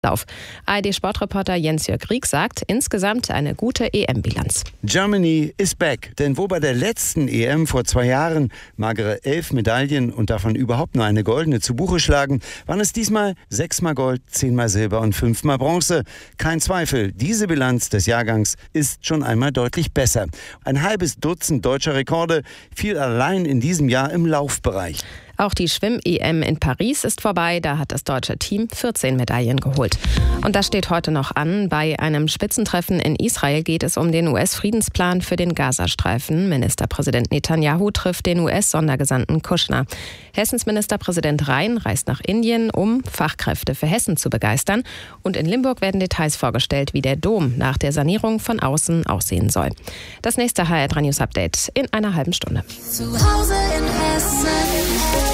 Lauf. ARD-Sportreporter Jens-Jörg Rieck sagt, insgesamt eine gute EM-Bilanz. Germany is back. Denn wo bei der letzten EM vor 2 Jahren magere 11 Medaillen und davon überhaupt nur eine goldene zu Buche schlagen, waren es diesmal 6-mal Gold, 10-mal Silber und 5-mal Bronze. Kein Zweifel, diese Bilanz des Jahrgangs ist schon einmal deutlich besser. Ein halbes Dutzend deutscher Rekorde fiel allein in diesem Jahr im Laufbereich. Auch die Schwimm-EM in Paris ist vorbei. Da hat das deutsche Team 14 Medaillen geholt. Und das steht heute noch an. Bei einem Spitzentreffen in Israel geht es um den US-Friedensplan für den Gazastreifen. Ministerpräsident Netanyahu trifft den US-Sondergesandten Kushner. Hessens Ministerpräsident Rhein reist nach Indien, um Fachkräfte für Hessen zu begeistern. Und in Limburg werden Details vorgestellt, wie der Dom nach der Sanierung von außen aussehen soll. Das nächste HR3 News Update in einer halben Stunde. Zu Hause in Hessen.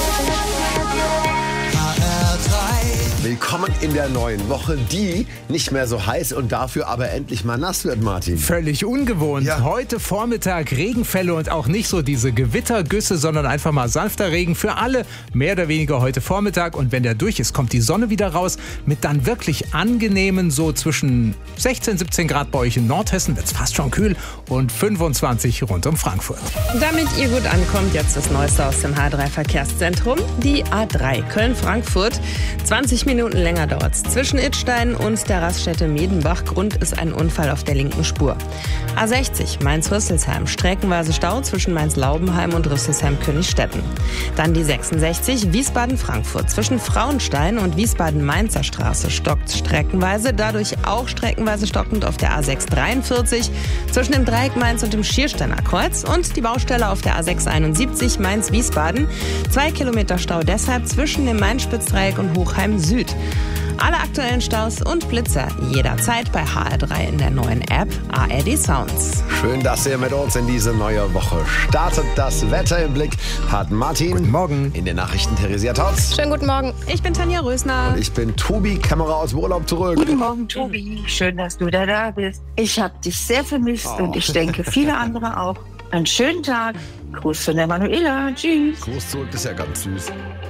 Willkommen in der neuen Woche, die nicht mehr so heiß und dafür aber endlich mal nass wird, Martin. Völlig ungewohnt. Ja. Heute Vormittag Regenfälle und auch nicht so diese Gewittergüsse, sondern einfach mal sanfter Regen für alle. Mehr oder weniger heute Vormittag. Und wenn der durch ist, kommt die Sonne wieder raus mit dann wirklich angenehmen, so zwischen 16, 17 Grad bei euch in Nordhessen, wird es fast schon kühl, und 25 rund um Frankfurt. Damit ihr gut ankommt, jetzt das Neueste aus dem H3-Verkehrszentrum. Die A3 Köln-Frankfurt. 20 Minuten länger dauert's. Zwischen Idstein und der Raststätte Medenbach. Grund ist ein Unfall auf der linken Spur. A60 Mainz-Rüsselsheim. Streckenweise Stau zwischen Mainz-Laubenheim und Rüsselsheim-Königsstetten. Dann die 66 Wiesbaden-Frankfurt. Zwischen Frauenstein und Wiesbaden-Mainzer Straße stockt streckenweise. Dadurch auch streckenweise stockend auf der A6 43. Zwischen dem Dreieck Mainz und dem Schiersteiner Kreuz. Und die Baustelle auf der A6 71 Mainz-Wiesbaden. 2 Kilometer Stau deshalb zwischen dem Main-Spitzdreieck und Hochheim Süd. Alle aktuellen Staus und Blitzer jederzeit bei HR3 in der neuen App ARD Sounds. Schön, dass ihr mit uns in diese neue Woche startet. Das Wetter im Blick hat Martin. Guten Morgen. In den Nachrichten Theresia Tautz. Schönen guten Morgen. Ich bin Tanja Rösner. Und ich bin Tobi, Kamera aus dem Urlaub zurück. Guten Morgen, Tobi. Schön, dass du da bist. Ich habe dich sehr vermisst und ich denke, viele andere auch. Einen schönen Tag. Gruß von der Manuela. Tschüss. Gruß zurück, ist ja ganz süß.